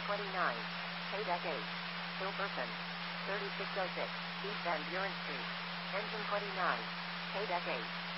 29. Paydeck 8. Hilperson. 3606. East Van Buren Street. Engine 29. Paydeck 8.